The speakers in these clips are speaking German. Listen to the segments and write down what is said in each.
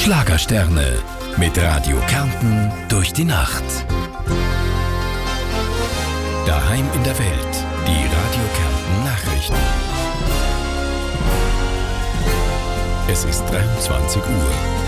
Schlagersterne mit Radio Kärnten durch die Nacht. Daheim in der Welt, die Radio Kärnten Nachrichten. Es ist 23 Uhr.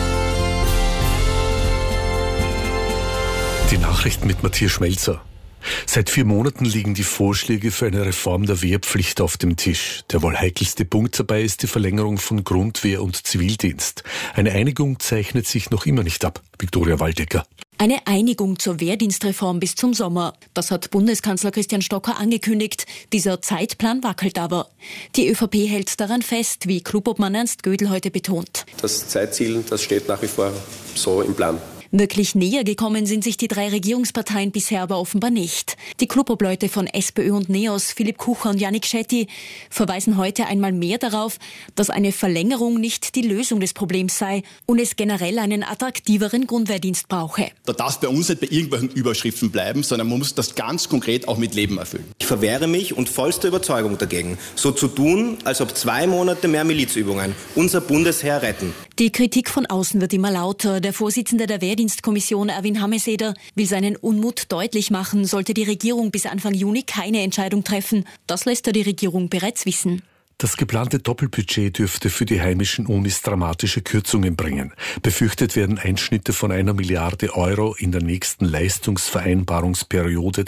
Die Nachrichten mit Matthias Schmelzer. Seit 4 Monaten liegen die Vorschläge für eine Reform der Wehrpflicht auf dem Tisch. Der wohl heikelste Punkt dabei ist die Verlängerung von Grundwehr und Zivildienst. Eine Einigung zeichnet sich noch immer nicht ab. Viktoria Waldecker. Eine Einigung zur Wehrdienstreform bis zum Sommer. Das hat Bundeskanzler Christian Stocker angekündigt. Dieser Zeitplan wackelt aber. Die ÖVP hält daran fest, wie Klubobmann Ernst Gödel heute betont. Das Zeitziel, das steht nach wie vor so im Plan. Wirklich näher gekommen sind sich die 3 Regierungsparteien bisher aber offenbar nicht. Die Klubobleute von SPÖ und NEOS, Philipp Kucher und Yannick Schetty, verweisen heute einmal mehr darauf, dass eine Verlängerung nicht die Lösung des Problems sei und es generell einen attraktiveren Grundwehrdienst brauche. Da darf es bei uns nicht bei irgendwelchen Überschriften bleiben, sondern man muss das ganz konkret auch mit Leben erfüllen. Ich verwehre mich und vollster Überzeugung dagegen, so zu tun, als ob 2 Monate mehr Milizübungen unser Bundesheer retten. Die Kritik von außen wird immer lauter. Der Vorsitzende der Wehrdienstkommission, Erwin Hameseder, will seinen Unmut deutlich machen, sollte die Regierung bis Anfang Juni keine Entscheidung treffen. Das lässt er die Regierung bereits wissen. Das geplante Doppelbudget dürfte für die heimischen Unis dramatische Kürzungen bringen. Befürchtet werden Einschnitte von 1 Milliarde Euro in der nächsten Leistungsvereinbarungsperiode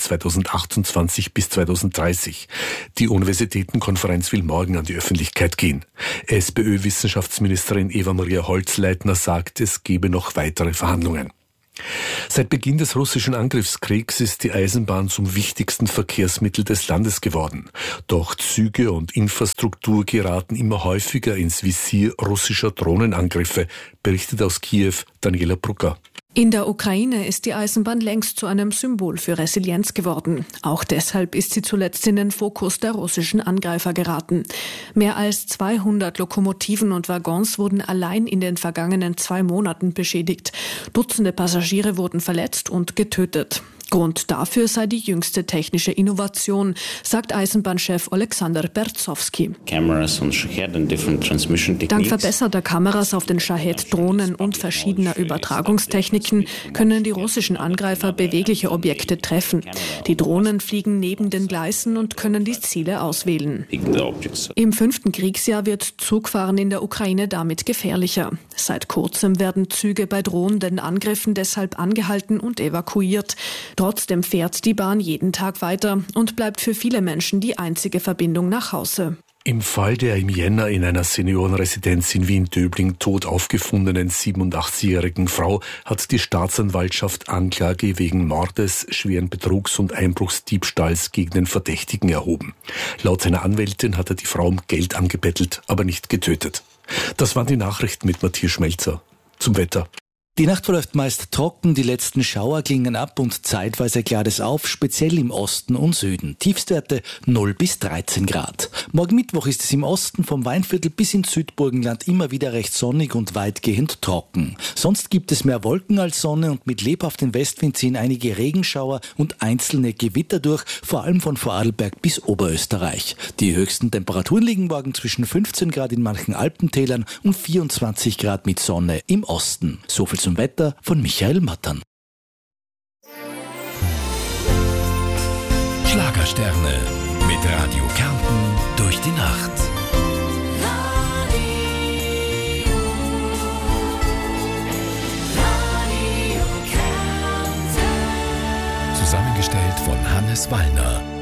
2028 bis 2030. Die Universitätenkonferenz will morgen an die Öffentlichkeit gehen. SPÖ-Wissenschaftsministerin Eva-Maria Holzleitner sagt, es gebe noch weitere Verhandlungen. Seit Beginn des russischen Angriffskriegs ist die Eisenbahn zum wichtigsten Verkehrsmittel des Landes geworden. Doch Züge und Infrastruktur geraten immer häufiger ins Visier russischer Drohnenangriffe, berichtet aus Kiew Daniela Brucker. In der Ukraine ist die Eisenbahn längst zu einem Symbol für Resilienz geworden. Auch deshalb ist sie zuletzt in den Fokus der russischen Angreifer geraten. Mehr als 200 Lokomotiven und Waggons wurden allein in den vergangenen 2 Monaten beschädigt. Dutzende Passagiere wurden verletzt und getötet. Grund dafür sei die jüngste technische Innovation, sagt Eisenbahnchef Alexander Berzowski. Dank verbesserter Kameras auf den Shahed-Drohnen und verschiedener Übertragungstechniken können die russischen Angreifer bewegliche Objekte treffen. Die Drohnen fliegen neben den Gleisen und können die Ziele auswählen. Im 5. Kriegsjahr wird Zugfahren in der Ukraine damit gefährlicher. Seit kurzem werden Züge bei drohenden Angriffen deshalb angehalten und evakuiert. Trotzdem fährt die Bahn jeden Tag weiter und bleibt für viele Menschen die einzige Verbindung nach Hause. Im Fall der im Jänner in einer Seniorenresidenz in Wien-Döbling tot aufgefundenen 87-jährigen Frau hat die Staatsanwaltschaft Anklage wegen Mordes, schweren Betrugs und Einbruchsdiebstahls gegen den Verdächtigen erhoben. Laut seiner Anwältin hat er die Frau um Geld angebettelt, aber nicht getötet. Das waren die Nachrichten mit Matthias Schmelzer. Zum Wetter. Die Nacht verläuft meist trocken, die letzten Schauer klingen ab und zeitweise klart es auf, speziell im Osten und Süden. Tiefstwerte 0 bis 13 Grad. Morgen Mittwoch ist es im Osten vom Weinviertel bis ins Südburgenland immer wieder recht sonnig und weitgehend trocken. Sonst gibt es mehr Wolken als Sonne und mit lebhaftem Westwind ziehen einige Regenschauer und einzelne Gewitter durch, vor allem von Vorarlberg bis Oberösterreich. Die höchsten Temperaturen liegen morgen zwischen 15 Grad in manchen Alpentälern und 24 Grad mit Sonne im Osten. So viel zum Wetter von Michael Mattern. Schlagersterne mit Radio Kärnten durch die Nacht. Zusammengestellt von Hannes Wallner.